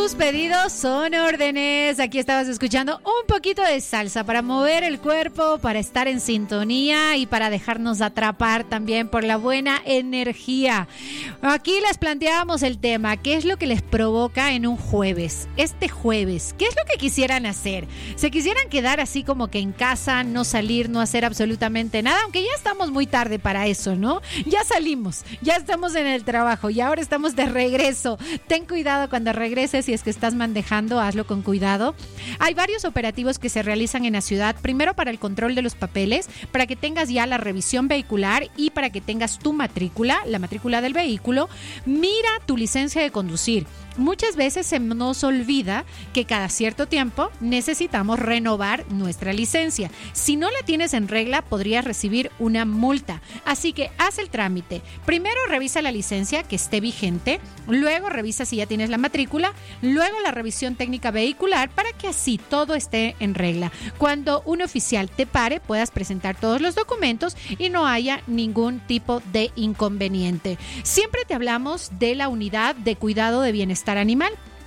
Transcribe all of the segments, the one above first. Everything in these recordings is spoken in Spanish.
Tus pedidos son órdenes. Aquí estabas escuchando un poquito de salsa para mover el cuerpo, para estar en sintonía y para dejarnos atrapar también por la buena energía. Aquí les planteábamos el tema, ¿qué es lo que les provoca en un jueves? Este jueves, ¿qué es lo que quisieran hacer? ¿Se quisieran quedar así como que en casa, no salir, no hacer absolutamente nada? Aunque ya estamos muy tarde para eso, ¿no? Ya salimos, ya estamos en el trabajo y ahora estamos de regreso. Ten cuidado cuando regreses. Si es que estás manejando, hazlo con cuidado. Hay varios operativos que se realizan en la ciudad, primero para el control de los papeles, para que tengas ya la revisión vehicular y para que tengas tu matrícula, la matrícula del vehículo. Mira tu licencia de conducir. Muchas veces se nos olvida que cada cierto tiempo necesitamos renovar nuestra licencia. Si no la tienes en regla, podrías recibir una multa. Así que haz el trámite. Primero revisa la licencia que esté vigente, luego revisa si ya tienes la matrícula, luego la revisión técnica vehicular para que así todo esté en regla. Cuando un oficial te pare, puedas presentar todos los documentos y no haya ningún tipo de inconveniente. Siempre te hablamos de la unidad de cuidado de bienestar animal.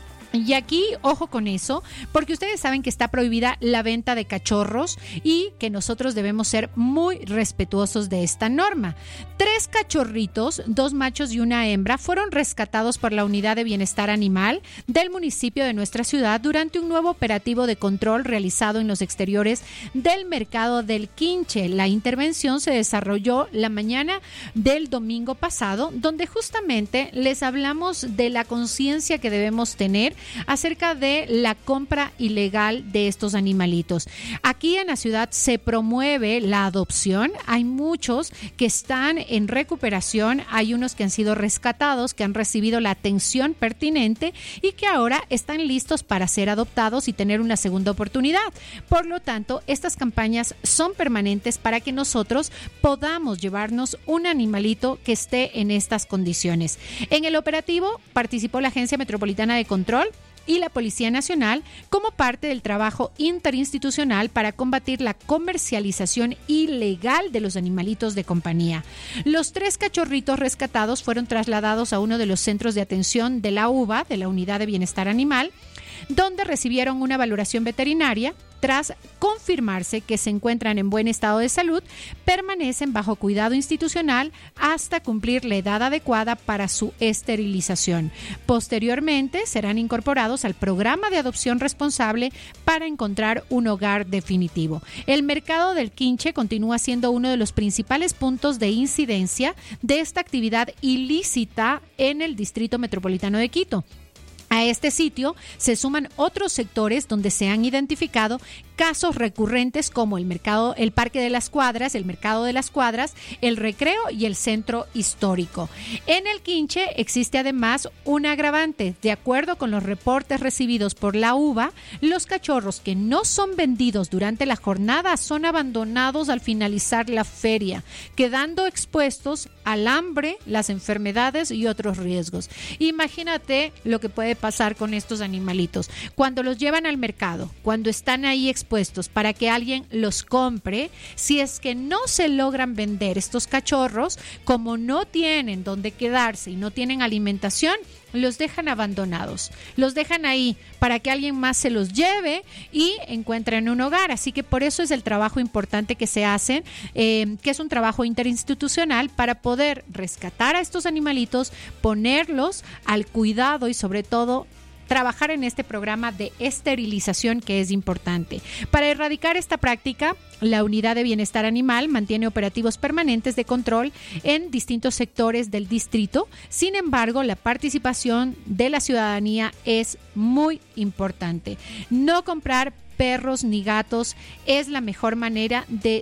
Y aquí, ojo con eso, porque ustedes saben que está prohibida la venta de cachorros y que nosotros debemos ser muy respetuosos de esta norma. 3 cachorritos, 2 machos y una hembra, fueron rescatados por la Unidad de Bienestar Animal del municipio de nuestra ciudad durante un nuevo operativo de control realizado en los exteriores del mercado del Quinche. La intervención se desarrolló la mañana del domingo pasado, donde justamente les hablamos de la conciencia que debemos tener acerca de la compra ilegal de estos animalitos. Aquí en la ciudad se promueve la adopción. Hay muchos que están en recuperación, hay unos que han sido rescatados, que han recibido la atención pertinente y que ahora están listos para ser adoptados y tener una segunda oportunidad. Por lo tanto, estas campañas son permanentes para que nosotros podamos llevarnos un animalito que esté en estas condiciones. En el operativo participó la Agencia Metropolitana de Control y la Policía Nacional como parte del trabajo interinstitucional para combatir la comercialización ilegal de los animalitos de compañía. Los 3 cachorritos rescatados fueron trasladados a uno de los centros de atención de la UBA, de la Unidad de Bienestar Animal, donde recibieron una valoración veterinaria. Tras confirmarse que se encuentran en buen estado de salud, permanecen bajo cuidado institucional hasta cumplir la edad adecuada para su esterilización. Posteriormente, serán incorporados al programa de adopción responsable para encontrar un hogar definitivo. El mercado del Quinche continúa siendo uno de los principales puntos de incidencia de esta actividad ilícita en el Distrito Metropolitano de Quito. A este sitio se suman otros sectores donde se han identificado casos recurrentes como el Parque de las Cuadras, el Mercado de las Cuadras, el Recreo y el Centro Histórico. En el Quinche existe además un agravante. De acuerdo con los reportes recibidos por la UBA, los cachorros que no son vendidos durante la jornada son abandonados al finalizar la feria, quedando expuestos al hambre, las enfermedades y otros riesgos. Imagínate lo que puede pasar con estos animalitos. Cuando los llevan al mercado, cuando están ahí expuestos para que alguien los compre, si es que no se logran vender estos cachorros, como no tienen dónde quedarse y no tienen alimentación, los dejan abandonados, los dejan ahí para que alguien más se los lleve y encuentren un hogar. Así que por eso es el trabajo importante que se hace, que es un trabajo interinstitucional para poder rescatar a estos animalitos, ponerlos al cuidado y sobre todo trabajar en este programa de esterilización que es importante. Para erradicar esta práctica, la Unidad de Bienestar Animal mantiene operativos permanentes de control en distintos sectores del distrito. Sin embargo, la participación de la ciudadanía es muy importante. No comprar perros ni gatos es la mejor manera de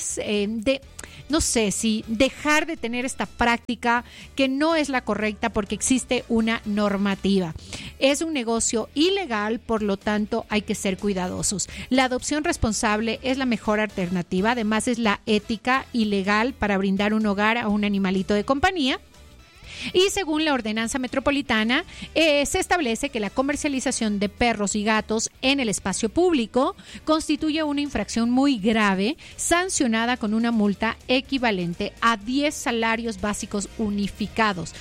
dejar de tener esta práctica que no es la correcta porque existe una normativa. Es un negocio ilegal, por lo tanto hay que ser cuidadosos. La adopción responsable es la mejor alternativa, además es la ética y legal para brindar un hogar a un animalito de compañía. Y según la ordenanza metropolitana, se establece que la comercialización de perros y gatos en el espacio público constituye una infracción muy grave, sancionada con una multa equivalente a 10 salarios básicos unificados,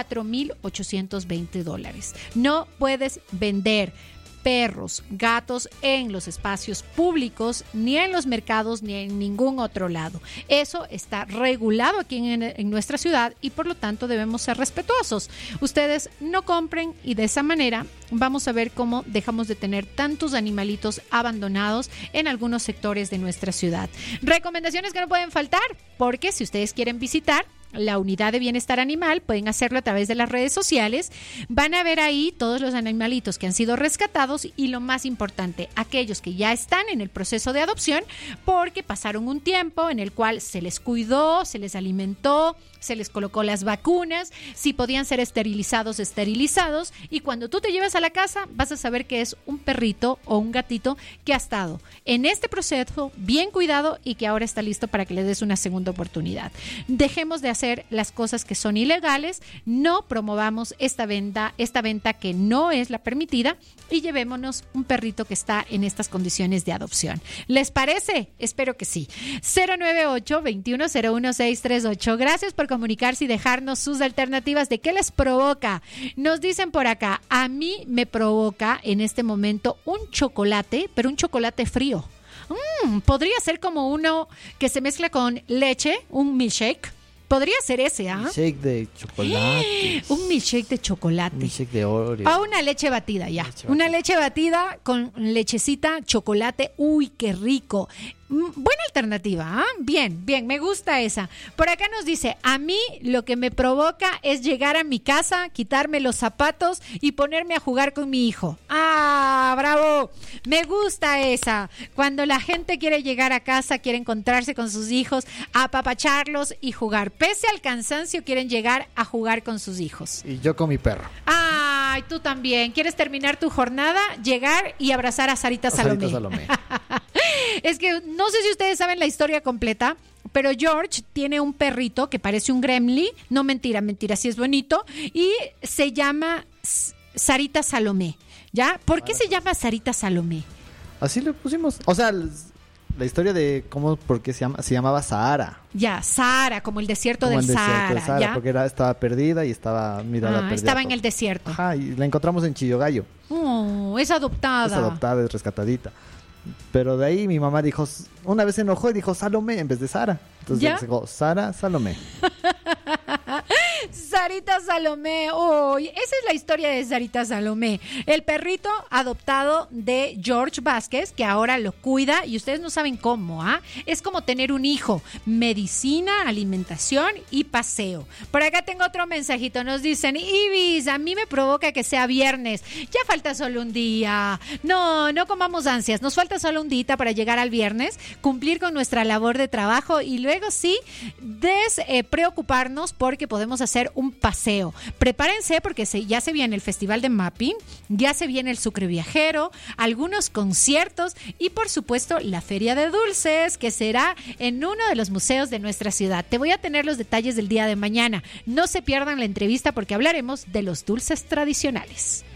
$4,820. No puedes vender perros, gatos en los espacios públicos, ni en los mercados, ni en ningún otro lado. Eso está regulado aquí en nuestra ciudad y por lo tanto debemos ser respetuosos. Ustedes no compren y de esa manera vamos a ver cómo dejamos de tener tantos animalitos abandonados en algunos sectores de nuestra ciudad. Recomendaciones que no pueden faltar, porque si ustedes quieren visitar la unidad de bienestar animal, pueden hacerlo a través de las redes sociales. Van a ver ahí todos los animalitos que han sido rescatados y lo más importante, aquellos que ya están en el proceso de adopción porque pasaron un tiempo en el cual se les cuidó, se les alimentó, se les colocó las vacunas, si podían ser esterilizados, y cuando tú te llevas a la casa vas a saber que es un perrito o un gatito que ha estado en este proceso bien cuidado y que ahora está listo para que le des una segunda oportunidad. Dejemos de hacer las cosas que son ilegales, no promovamos esta venta que no es la permitida y llevémonos un perrito que está en estas condiciones de adopción. ¿Les parece? Espero que sí. 098-2101-638. Gracias por comunicarse y dejarnos sus alternativas de qué les provoca. Nos dicen por acá, a mí me provoca en este momento un chocolate, pero un chocolate frío. Podría ser como uno que se mezcla con leche, un milkshake. Podría ser ese, ¿ah? Milkshake de chocolate. Un milkshake de chocolate. Un milkshake de Oreo. O una leche batida, ya. Una leche batida con lechecita, chocolate. Uy, qué rico. Buena alternativa, ¿ah? Bien, me gusta esa. Por acá nos dice, a mí lo que me provoca es llegar a mi casa, quitarme los zapatos y ponerme a jugar con mi hijo. ¡Ah, bravo! Me gusta esa. Cuando la gente quiere llegar a casa, quiere encontrarse con sus hijos, apapacharlos y jugar. Pese al cansancio, quieren llegar a jugar con sus hijos. Y yo con mi perro. ¡Ay, tú también! ¿Quieres terminar tu jornada? Llegar y abrazar a Sarita Salomé. Es que no sé si ustedes saben la historia completa, pero George tiene un perrito que parece un gremlin, no mentira, sí es bonito, y se llama Sarita Salomé, ¿ya? ¿Por qué se llama Sarita Salomé? Así le pusimos, o sea, la historia de por qué se llamaba Sahara. Ya, Sahara, como el desierto del Sahara, ¿ya? Porque estaba perdida y estaba perdida. Estaba en el desierto. Ajá, y la encontramos en Chillogallo. Es adoptada. Es rescatadita. Pero de ahí mi mamá dijo, una vez se enojó y dijo Salomé en vez de Sara. Entonces dijo Sara Salomé. Sarita Salomé. Esa es la historia de Sarita Salomé. El perrito adoptado de George Vázquez, que ahora lo cuida y ustedes no saben cómo, ¿ah? Es como tener un hijo. Medicina, alimentación y paseo. Por acá tengo otro mensajito. Nos dicen, Ibis, a mí me provoca que sea viernes. Ya falta solo un día. No comamos ansias. Nos falta solo un día para llegar al viernes, cumplir con nuestra labor de trabajo y luego sí, despreocuparnos porque podemos hacer un paseo. Prepárense porque ya se viene el Festival de Mapping, ya se viene el Sucre Viajero, algunos conciertos y por supuesto la Feria de Dulces, que será en uno de los museos de nuestra ciudad. Te voy a tener los detalles del día de mañana. No se pierdan la entrevista porque hablaremos de los dulces tradicionales.